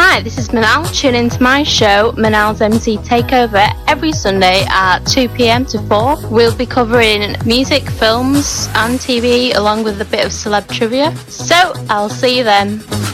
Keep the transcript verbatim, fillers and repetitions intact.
Hi, this is Manal. Tune into my show, Manal's M C Takeover, every Sunday at two p.m. to four. We'll be covering music, films and T V, along with a bit of celeb trivia. So, I'll see you then.